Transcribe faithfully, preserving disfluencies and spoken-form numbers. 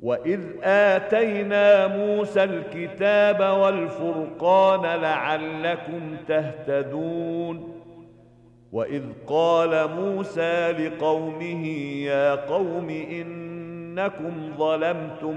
وإذ آتينا موسى الكتاب والفرقان لعلكم تهتدون وإذ قال موسى لقومه يا قوم إنكم ظلمتم